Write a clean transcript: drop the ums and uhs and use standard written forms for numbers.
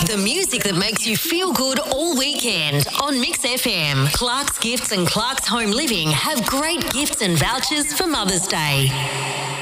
The music that makes you feel good all weekend on Mix FM. Clark's Gifts and Clark's Home Living have great gifts and vouchers for Mother's Day.